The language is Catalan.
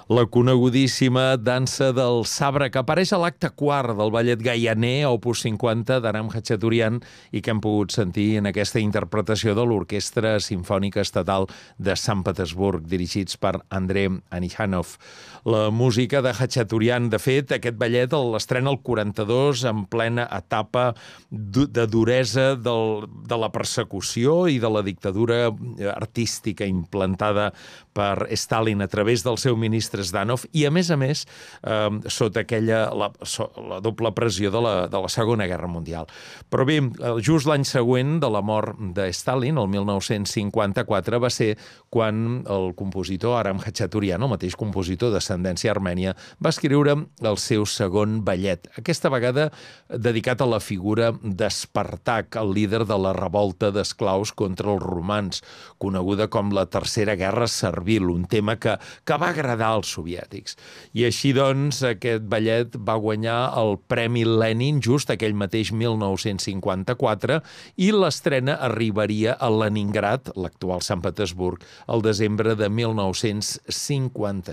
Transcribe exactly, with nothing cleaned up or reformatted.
La conegudíssima dansa del sabre, que apareix a l'acte quart del ballet gaianer, opus cinquanta, d'Aram Khachaturian, i que hem pogut sentir en aquesta interpretació de l'Orquestra Simfònica Estatal de Sant Petersburg, dirigits per Andrei Anihanov. La música de Khachaturian, de fet, aquest ballet l'estrena el quaranta-dos, en plena etapa de duresa del, de la persecució i de la dictadura artística implantada per Stalin a través del seu ministre Zdanov, i a més a més eh, sota aquella la, so, la doble pressió de la, de la Segona Guerra Mundial. Però bé, just l'any següent de la mort de Stalin, el mil nou-cents cinquanta-quatre, va ser quan el compositor Aram Khachaturian, el mateix compositor d'ascendència armènia, va escriure el seu segon ballet, aquesta vegada dedicat a la figura d'Espartac, el líder de la revolta d'esclaus contra els romans, coneguda com la Tercera Guerra Servil, un tema que, que va agradar als soviètics. I així, doncs, aquest ballet va guanyar el Premi Lenin just aquell mateix mil nou-cents cinquanta-quatre, i l'estrena arribaria a Leningrad, l'actual Sant Petersburg, el desembre de mil nou-cents cinquanta.